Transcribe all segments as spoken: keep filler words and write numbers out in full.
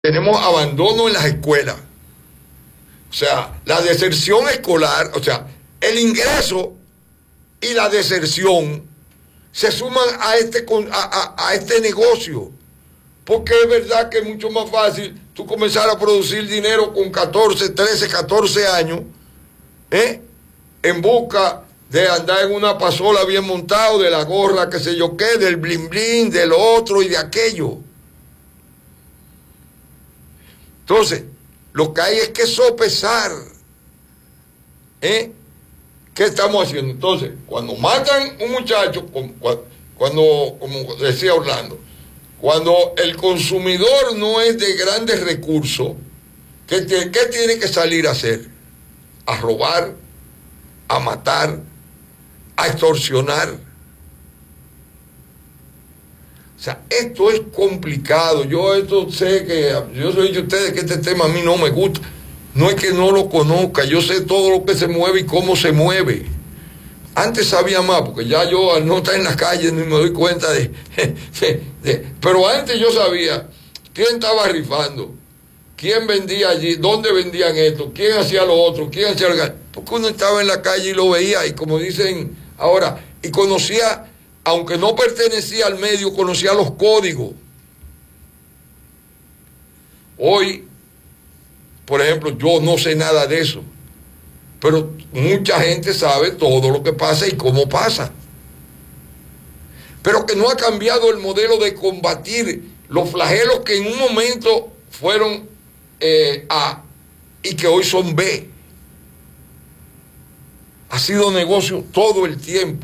tenemos abandono en las escuelas. O sea, la deserción escolar, o sea, el ingreso y la deserción se suman a este, a, a, a este negocio. Porque es verdad que es mucho más fácil tú comenzar a producir dinero con catorce, trece, catorce años, ¿eh? En busca de andar en una pasola bien montado, de la gorra, qué sé yo qué, del blin blin, de lo otro y de aquello. Entonces, lo que hay es que sopesar, ¿eh? ¿Qué estamos haciendo? Entonces, cuando matan un muchacho, cuando, como decía Orlando, cuando el consumidor no es de grandes recursos, ¿qué, qué tiene que salir a hacer? A robar, a matar, a extorsionar. O sea, esto es complicado. Yo esto sé que, yo soy de ustedes que este tema a mí no me gusta. No es que no lo conozca, yo sé todo lo que se mueve y cómo se mueve. Antes sabía más, porque ya yo al no estar en la calle ni me doy cuenta de, de, de... Pero antes yo sabía quién estaba rifando, quién vendía allí, dónde vendían esto, quién hacía lo otro, quién hacía el... Porque uno estaba en la calle y lo veía, y como dicen ahora, y conocía, aunque no pertenecía al medio, conocía los códigos. Hoy, por ejemplo, yo no sé nada de eso, pero mucha gente sabe todo lo que pasa y cómo pasa. Pero que no ha cambiado el modelo de combatir los flagelos que en un momento fueron eh, A y que hoy son B. Ha sido negocio todo el tiempo.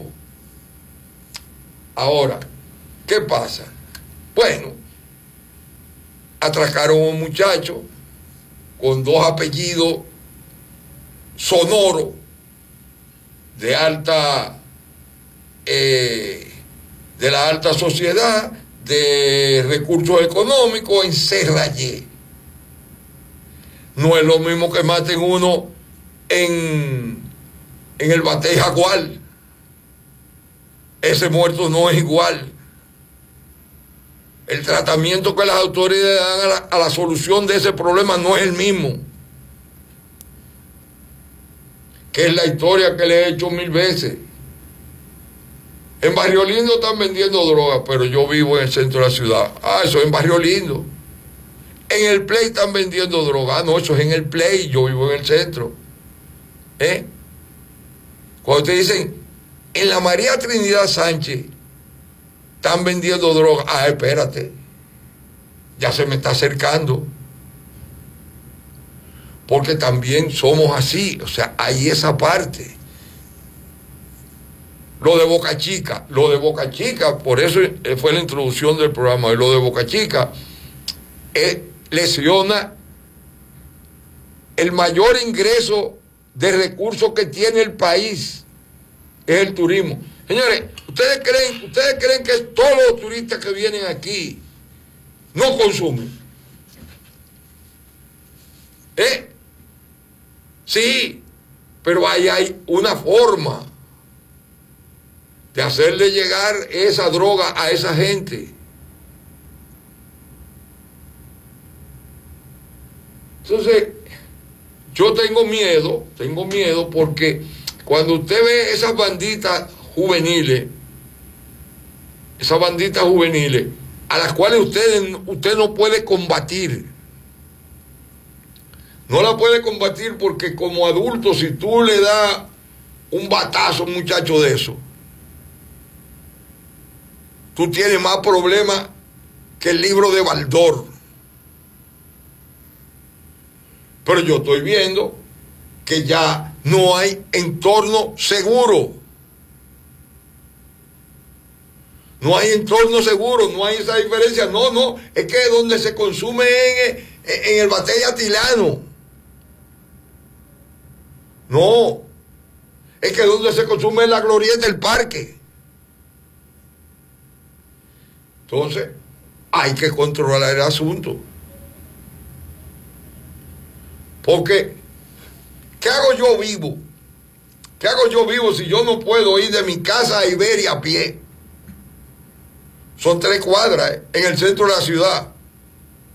Ahora, ¿qué pasa? Bueno, atracaron a un muchacho con dos apellidos sonoros de alta eh, de la alta sociedad, de recursos económicos, en Serrayé. No es lo mismo que maten uno en, en el Batey Jaguar. Ese muerto no es igual. El tratamiento que las autoridades dan a la, a la solución de ese problema no es el mismo. Que es la historia que le he hecho mil veces. En Barrio Lindo están vendiendo drogas, pero yo vivo en el centro de la ciudad. Ah, eso es en Barrio Lindo. En el Play están vendiendo drogas. Ah, no, eso es en el Play, yo vivo en el centro. ¿Eh? Cuando te dicen, en la María Trinidad Sánchez están vendiendo drogas. Ah, espérate, ya se me está acercando. Porque también somos así, o sea, hay esa parte. Lo de Boca Chica, lo de Boca Chica, por eso fue la introducción del programa, lo de Boca Chica eh, lesiona el mayor ingreso de recursos que tiene el país, es el turismo. Señores, ¿ustedes creen, ustedes creen que todos los turistas que vienen aquí no consumen? ¿Eh? Sí, pero ahí hay una forma de hacerle llegar esa droga a esa gente. Entonces, yo tengo miedo, tengo miedo porque cuando usted ve esas banditas juveniles, esas banditas juveniles, a las cuales usted, usted no puede combatir, no la puede combatir porque como adulto, si tú le das un batazo a un muchacho de eso, tú tienes más problemas que el libro de Baldor. Pero yo estoy viendo que ya no hay entorno seguro. No hay entorno seguro, no hay esa diferencia. No, no, es que donde se consume en, en el Batey Atilano. No, es que donde se consume en la glorieta del parque. Entonces, hay que controlar el asunto. Porque, ¿qué hago yo vivo? ¿Qué hago yo vivo si yo no puedo ir de mi casa a Iberia a pie? Son tres cuadras, ¿eh? En el centro de la ciudad.